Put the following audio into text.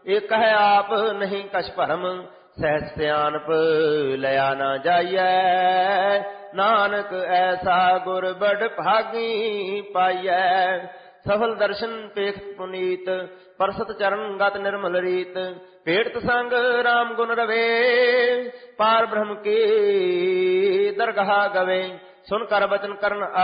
एक है आप नहीं कछ भरम, सहज सियानप लया ना जाइए, नानक ऐसा गुर बड़ भागी पाइए। सफल दर्शन पेख पुनीत, परसत चरण गत निर्मल रीत, पेट संग राम गुण रवे, पार ब्रह्म की दरगाह गवे। सुन कर वचन करन